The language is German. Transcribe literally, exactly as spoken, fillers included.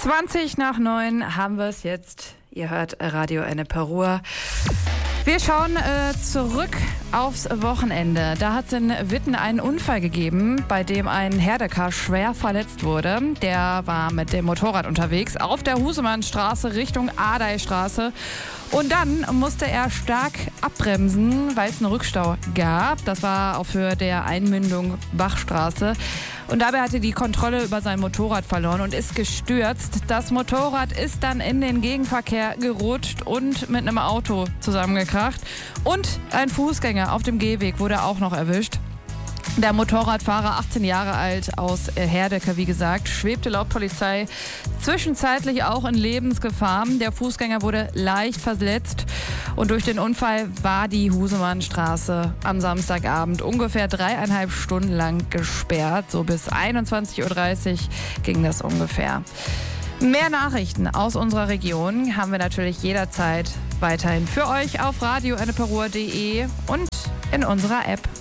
zwanzig nach neun haben wir es jetzt. Ihr hört Radio Ennepe Ruhr. Wir schauen äh, zurück aufs Wochenende. Da hat es in Witten einen Unfall gegeben, bei dem ein Herdekar schwer verletzt wurde. Der war mit dem Motorrad unterwegs auf der Husemannstraße Richtung Adeystraße. Und dann musste er stark abbremsen, weil es einen Rückstau gab. Das war auch für der Einmündung Bachstraße. Und dabei hatte die Kontrolle über sein Motorrad verloren und ist gestürzt. Das Motorrad ist dann in den Gegenverkehr gerutscht und mit einem Auto zusammengekracht. Und ein Fußgänger auf dem Gehweg wurde auch noch erwischt. Der Motorradfahrer, achtzehn Jahre alt, aus Herdecke, wie gesagt, schwebte laut Polizei zwischenzeitlich auch in Lebensgefahr. Der Fußgänger wurde leicht verletzt und durch den Unfall war die Husemannstraße am Samstagabend ungefähr dreieinhalb Stunden lang gesperrt. So bis einundzwanzig Uhr dreißig ging das ungefähr. Mehr Nachrichten aus unserer Region haben wir natürlich jederzeit weiterhin für euch auf radio ennepe ruhr punkt de und in unserer App.